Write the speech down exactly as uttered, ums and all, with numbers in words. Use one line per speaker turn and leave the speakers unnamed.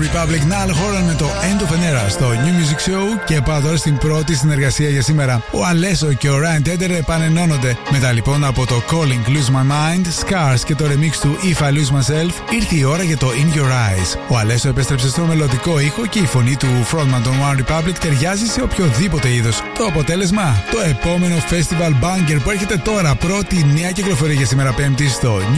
Republic, Niall Horan με το End of an Era στο New Music Show. Και πάω τώρα στην πρώτη συνεργασία για σήμερα. Ο Αλέσο και ο Ryan Tedder επανενώνονται. Μετά λοιπόν από το Calling, Lose My Mind, Scars και το remix του If I Lose Myself, ήρθε η ώρα για το In Your Eyes. Ο Αλέσο επέστρεψε στο μελωδικό ήχο και η φωνή του frontman των One Republic ταιριάζει σε οποιοδήποτε είδος. Το αποτέλεσμα, το επόμενο festival banger που έρχεται τώρα, πρώτη νέα κυκλοφορία για σήμερα Πέμπτη στο